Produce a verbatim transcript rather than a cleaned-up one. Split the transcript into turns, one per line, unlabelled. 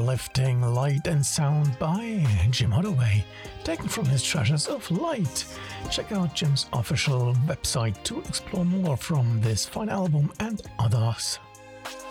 uplifting light and sound by Jim Holloway, taken from his Treasures of Light. Check out Jim's official website to explore more from this fine album and others.